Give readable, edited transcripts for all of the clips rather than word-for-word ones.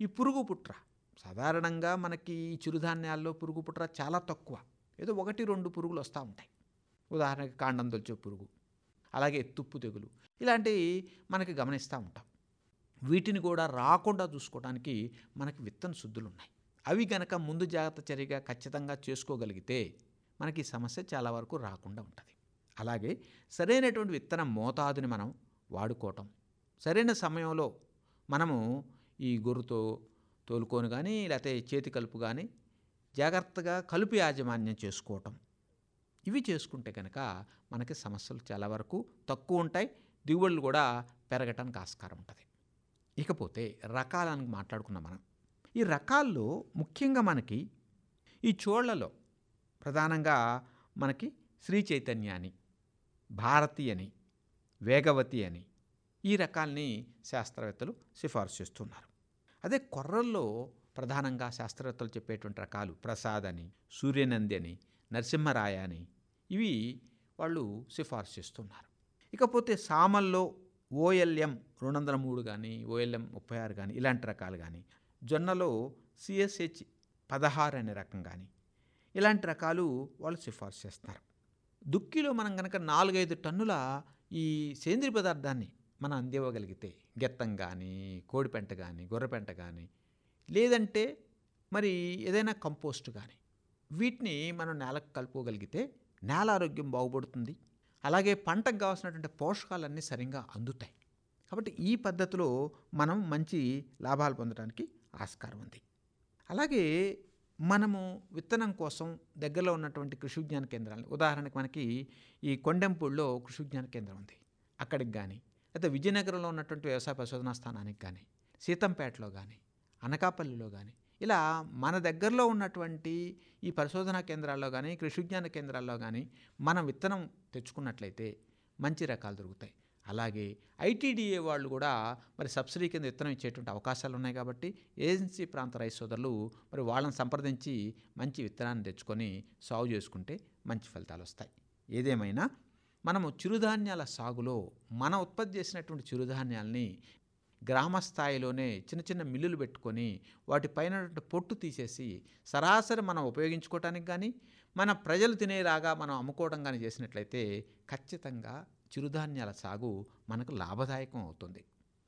ఈ పురుగు పుట్ర సాధారణంగా మనకి ఈ చిరుధాన్యాల్లో పురుగు పుట్ర చాలా తక్కువ, ఏదో 1-2 పురుగులు వస్తూ ఉంటాయి. ఉదాహరణకి కాండం తొలిచే పురుగు, అలాగే తుప్పు తెగులు, ఇలాంటివి మనకి గమనిస్తూ ఉంటాం. వీటిని కూడా రాకుండా చూసుకోవడానికి మనకి విత్తన శుద్ధులు ఉన్నాయి. అవి గనక ముందు జాగ్రత్త చర్యగా ఖచ్చితంగా చేసుకోగలిగితే మనకి ఈ సమస్య చాలా వరకు రాకుండా ఉంటుంది. అలాగే సరైనటువంటి విత్తన మోతాదుని మనం వాడుకోవటం, సరైన సమయంలో మనము ఈ గొర్రుతో తోలుకొని కానీ లేకపోతే చేతి కలుపు కానీ జాగ్రత్తగా కలుపు యాజమాన్యం చేసుకోవటం, ఇవి చేసుకుంటే కనుక మనకి సమస్యలు చాలా వరకు తక్కువ ఉంటాయి, దిగుబడులు కూడా పెరగటానికి ఆస్కారం ఉంటుంది. ఇకపోతే రకాలను మాట్లాడుకున్నాం మనం. ఈ రకాల్లో ముఖ్యంగా మనకి ఈ చోళ్లలో ప్రధానంగా మనకి శ్రీ చైతన్య అని, భారతి అని, వేగవతి అని ఈ రకాల్ని శాస్త్రవేత్తలు సిఫార్సు చేస్తున్నారు. అదే కొర్రల్లో ప్రధానంగా శాస్త్రవేత్తలు చెప్పేటువంటి రకాలు ప్రసాద్ అని, సూర్యనంది అని, నరసింహరాయ అని ఇవి వాళ్ళు సిఫార్సు చేస్తున్నారు. ఇకపోతే సామల్లో OLM 203 కానీ OLM 36 కానీ ఇలాంటి రకాలు కానీ, జొన్నలో CSH 16 అనే రకం కానీ ఇలాంటి రకాలు వాళ్ళు సిఫార్సు చేస్తున్నారు. దుక్కిలో మనం కనుక 4-5 టన్నుల ఈ సేంద్రియ పదార్థాన్ని మనం అందివ్వగలిగితే, గెత్తం కానీ, కోడిపెంట కానీ, గొర్రెపెంట కానీ, లేదంటే మరి ఏదైనా కంపోస్ట్ కానీ, వీటిని మనం నేలకు కలుపుకోగలిగితే నేల ఆరోగ్యం బాగుపడుతుంది. అలాగే పంటకు కావాల్సినటువంటి పోషకాలన్నీ సరిగ్గా అందుతాయి. కాబట్టి ఈ పద్ధతిలో మనం మంచి లాభాలు పొందడానికి ఆస్కారం ఉంది. అలాగే మనము విత్తనం కోసం దగ్గరలో ఉన్నటువంటి కృషి విజ్ఞాన కేంద్రాలు, ఉదాహరణకు మనకి ఈ కొండెంపూడిలో కృషి విజ్ఞాన కేంద్రం ఉంది, అక్కడికి కానీ, లేదా విజయనగరంలో ఉన్నటువంటి వ్యవసాయ పరిశోధనా స్థానానికి కానీ, సీతంపేటలో కానీ, అనకాపల్లిలో కానీ, ఇలా మన దగ్గరలో ఉన్నటువంటి ఈ పరిశోధనా కేంద్రాల్లో కానీ, కృషి విజ్ఞాన కేంద్రాల్లో కానీ మనం విత్తనం తెచ్చుకున్నట్లయితే మంచి రకాలు దొరుకుతాయి. అలాగే ITDA వాళ్ళు కూడా మరి సబ్సిడీ కింద విత్తనం ఇచ్చేటువంటి అవకాశాలు ఉన్నాయి. కాబట్టి ఏజెన్సీ ప్రాంత రైతు సోదరులు మరి వాళ్ళని సంప్రదించి మంచి విత్తనాన్ని తెచ్చుకొని సాగు చేసుకుంటే మంచి ఫలితాలు వస్తాయి. ఏదేమైనా మనము చిరుధాన్యాల సాగులో మన ఉత్పత్తి చేసినటువంటి చిరుధాన్యాల్ని గ్రామ స్థాయిలోనే చిన్న చిన్న మిల్లులు పెట్టుకొని వాటిపైన పొట్టు తీసేసి సరాసరి మనం ఉపయోగించుకోవటానికి కానీ, మన ప్రజలు తినేలాగా మనం అమ్ముకోవడం కానీ చేసినట్లయితే ఖచ్చితంగా చిరుధాన్యాల సాగు మనకు లాభదాయకం అవుతుంది.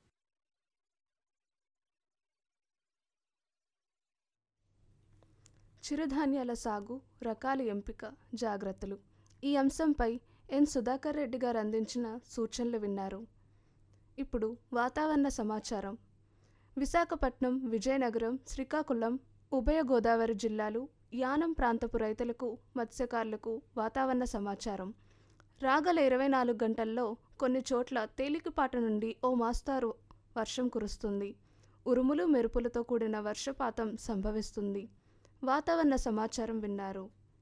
చిరుధాన్యాల సాగు, రకాల ఎంపిక, జాగ్రత్తలు, ఈ అంశంపై ఎన్ సుధాకర్ రెడ్డి గారు అందించిన సూచనలు విన్నారు. ఇప్పుడు వాతావరణ సమాచారం. విశాఖపట్నం, విజయనగరం, శ్రీకాకుళం, ఉభయ గోదావరి జిల్లాలు, యానం ప్రాంతపు రైతులకు, మత్స్యకారులకు వాతావరణ సమాచారం. రాగల 24 గంటల్లో కొన్ని చోట్ల తేలికపాటి నుండి ఓ మోస్తారు వర్షం కురుస్తుంది. ఉరుములు మెరుపులతో కూడిన వర్షపాతం సంభవిస్తుంది. వాతావరణ సమాచారం విన్నారు.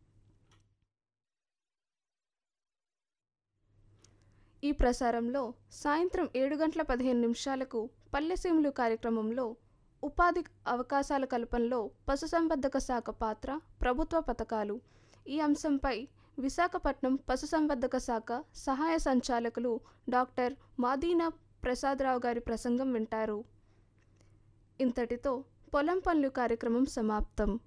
ఈ ప్రసారంలో సాయంత్రం 7:15 పల్లెసీములు కార్యక్రమంలో ఉపాధి అవకాశాల కల్పనలో పశుసంవర్ధక శాఖ పాత్ర, ప్రభుత్వ పథకాలు, ఈ అంశంపై విశాఖపట్నం పశుసంవర్ధక శాఖ సహాయ సంచాలకులు డాక్టర్ మాదీనా ప్రసాదరావు గారి ప్రసంగం వింటారు. ఇంతటితో పొలం పనులు కార్యక్రమం సమాప్తం.